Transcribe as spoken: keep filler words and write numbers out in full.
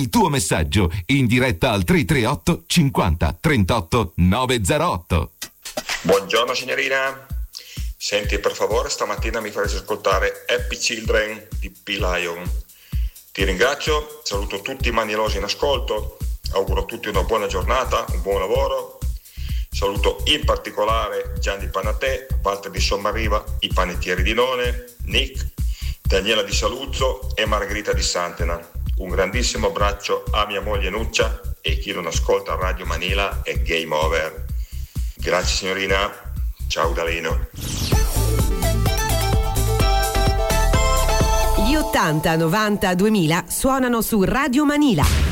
il tuo messaggio in diretta al tre tre otto cinquanta trentotto novecentotto. Buongiorno signorina. Senti, per favore, stamattina mi faresti ascoltare Happy Children di P-Lion. Ti ringrazio, saluto tutti i manilosi in ascolto, auguro a tutti una buona giornata, un buon lavoro. Saluto in particolare Gianni Panatè, Walter di Sommariva, i panettieri di None, Nick, Daniela di Saluzzo e Margherita di Santena. Un grandissimo abbraccio a mia moglie Nuccia e chi non ascolta Radio Manila è game over. Grazie signorina, ciao Dalino. Gli ottanta, novanta, duemila suonano su Radio Manila.